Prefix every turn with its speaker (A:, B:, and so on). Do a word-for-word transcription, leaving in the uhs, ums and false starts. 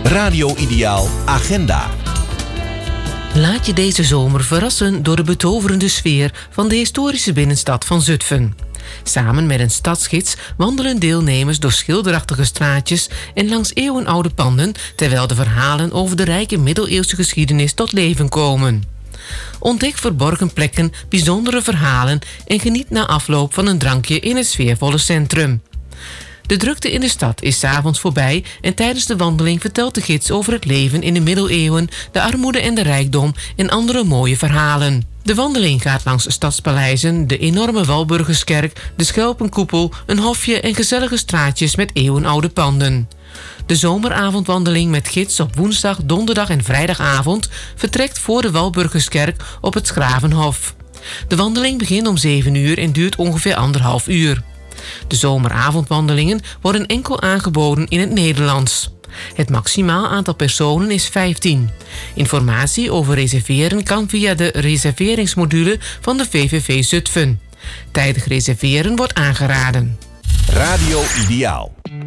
A: Radio Ideaal Agenda.
B: Laat je deze zomer verrassen door de betoverende sfeer van de historische binnenstad van Zutphen. Samen met een stadsgids wandelen deelnemers door schilderachtige straatjes en langs eeuwenoude panden, terwijl de verhalen over de rijke middeleeuwse geschiedenis tot leven komen. Ontdek verborgen plekken, bijzondere verhalen en geniet na afloop van een drankje in het sfeervolle centrum. De drukte in de stad is 's avonds voorbij en tijdens de wandeling vertelt de gids over het leven in de middeleeuwen, de armoede en de rijkdom en andere mooie verhalen. De wandeling gaat langs stadspaleizen, de enorme Walburgiskerk, de Schelpenkoepel, een hofje en gezellige straatjes met eeuwenoude panden. De zomeravondwandeling met gids op woensdag, donderdag en vrijdagavond vertrekt voor de Walburgiskerk op het Schravenhof. De wandeling begint om zeven uur en duurt ongeveer anderhalf uur. De zomeravondwandelingen worden enkel aangeboden in het Nederlands. Het maximaal aantal personen is vijftien. Informatie over reserveren kan via de reserveringsmodule van de V V V Zutphen. Tijdig reserveren wordt aangeraden.
A: Radio Ideaal.